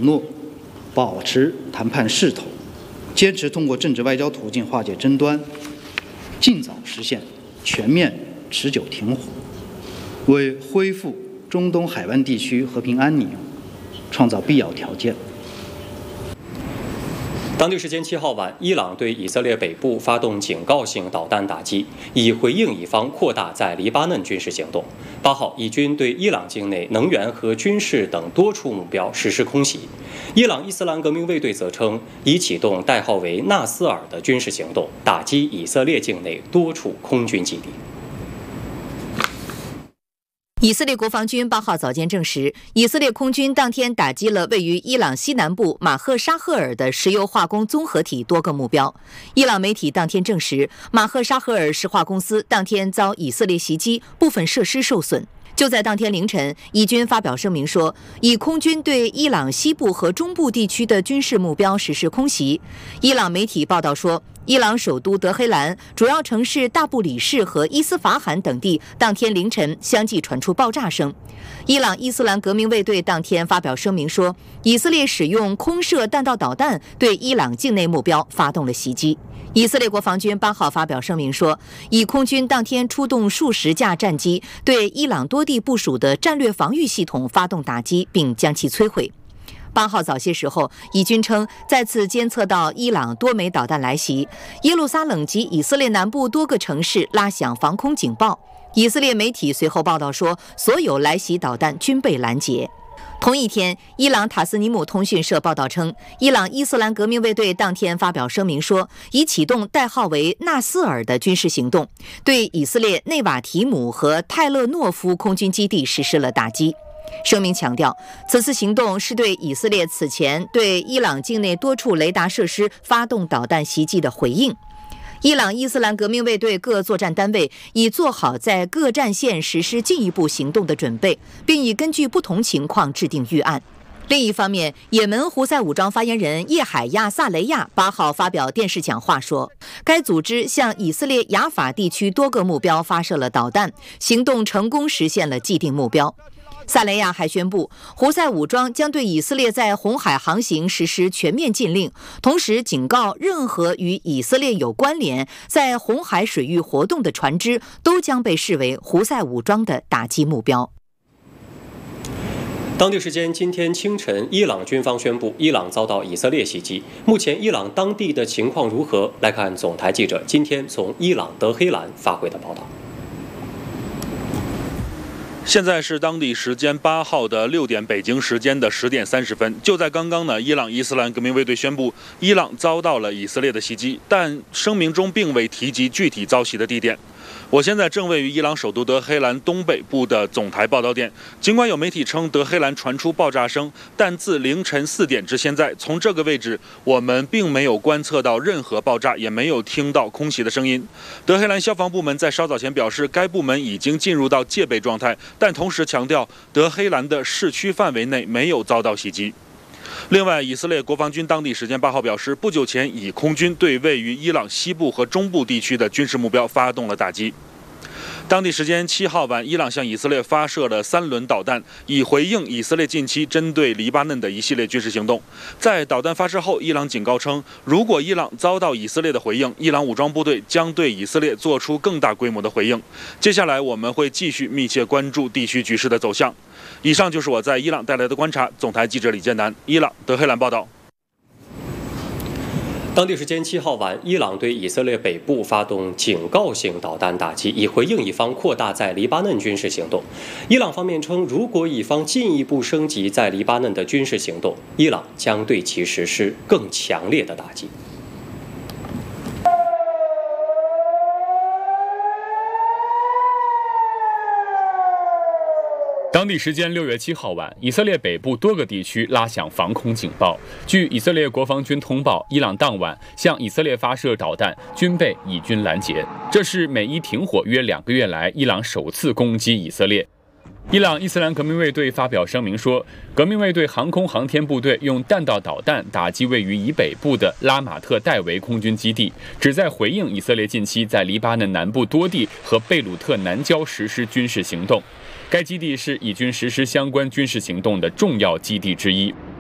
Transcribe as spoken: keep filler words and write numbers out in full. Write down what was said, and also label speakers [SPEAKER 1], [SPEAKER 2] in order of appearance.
[SPEAKER 1] 承诺，保持谈判势头，坚持通过政治外交途径化解争端，尽早实现全面持久停火，为恢复中东海湾地区和平安宁创造必要条件。
[SPEAKER 2] 当地时间七号晚，伊朗对以色列北部发动警告性导弹打击，以回应以方扩大在黎巴嫩军事行动。八号，以军对伊朗境内能源和军事等多处目标实施空袭。伊朗伊斯兰革命卫队则称，已启动代号为纳斯尔的军事行动，打击以色列境内多处空军基地。
[SPEAKER 3] 以色列国防军八号早间证实，以色列空军当天打击了位于伊朗西南部马赫沙赫尔的石油化工综合体多个目标。伊朗媒体当天证实，马赫沙赫尔石化公司当天遭以色列袭击，部分设施受损。就在当天凌晨，以军发表声明说，以空军对伊朗西部和中部地区的军事目标实施空袭。伊朗媒体报道说，伊朗首都德黑兰、主要城市大布里士和伊斯法罕等地当天凌晨相继传出爆炸声。伊朗伊斯兰革命卫队当天发表声明说，以色列使用空射弹道导弹对伊朗境内目标发动了袭击。以色列国防军八号发表声明说，以空军当天出动数十架战机对伊朗多地部署的战略防御系统发动打击，并将其摧毁。八号早些时候，以军称再次监测到伊朗多枚导弹来袭，耶路撒冷及以色列南部多个城市拉响防空警报。以色列媒体随后报道说，所有来袭导弹均被拦截。同一天，伊朗塔斯尼姆通讯社报道称，伊朗伊斯兰革命卫队当天发表声明说，已启动代号为纳斯尔的军事行动，对以色列内瓦提姆和泰勒诺夫空军基地实施了打击。声明强调，此次行动是对以色列此前对伊朗境内多处雷达设施发动导弹袭击的回应。伊朗伊斯兰革命卫队各作战单位已做好在各战线实施进一步行动的准备，并已根据不同情况制定预案。另一方面，也门胡塞武装发言人叶海亚·萨雷亚八号发表电视讲话说，该组织向以色列雅法地区多个目标发射了导弹，行动成功实现了既定目标。萨雷亚还宣布，胡塞武装将对以色列在红海航行实施全面禁令，同时警告任何与以色列有关联在红海水域活动的船只都将被视为胡塞武装的打击目标。
[SPEAKER 2] 当地时间今天清晨，伊朗军方宣布，伊朗遭到以色列袭击。目前伊朗当地的情况如何？来看总台记者今天从伊朗德黑兰发回的报道。
[SPEAKER 4] 现在是当地时间八号的六点，北京时间的十点三十分。就在刚刚呢，伊朗伊斯兰革命卫队宣布，伊朗遭到了以色列的袭击，但声明中并未提及具体遭袭的地点。我现在正位于伊朗首都德黑兰东北部的总台报道点。尽管有媒体称德黑兰传出爆炸声，但自凌晨四点至现在，从这个位置我们并没有观测到任何爆炸，也没有听到空袭的声音。德黑兰消防部门在稍早前表示，该部门已经进入到戒备状态，但同时强调德黑兰的市区范围内没有遭到袭击。另外，以色列国防军当地时间八号表示，不久前以空军对位于伊朗西部和中部地区的军事目标发动了打击。当地时间七号晚，伊朗向以色列发射了三轮导弹，以回应以色列近期针对黎巴嫩的一系列军事行动。在导弹发射后，伊朗警告称，如果伊朗遭到以色列的回应，伊朗武装部队将对以色列做出更大规模的回应。接下来我们会继续密切关注地区局势的走向。以上就是我在伊朗带来的观察。总台记者李建南，伊朗德黑兰报道。
[SPEAKER 2] 当地时间七号晚，伊朗对以色列北部发动警告性导弹打击，以回应以方扩大在黎巴嫩军事行动。伊朗方面称，如果以方进一步升级在黎巴嫩的军事行动，伊朗将对其实施更强烈的打击。
[SPEAKER 5] 当地时间六月七号晚，以色列北部多个地区拉响防空警报。据以色列国防军通报，伊朗当晚向以色列发射导弹，均被以军拦截。这是美伊停火约两个月来，伊朗首次攻击以色列。伊朗伊斯兰革命卫队发表声明说，革命卫队航空航天部队用弹道导弹打击位于以北部的拉马特戴维空军基地，旨在回应以色列近期在黎巴嫩南部多地和贝鲁特南郊实施军事行动。该基地是以军实施相关军事行动的重要基地之一。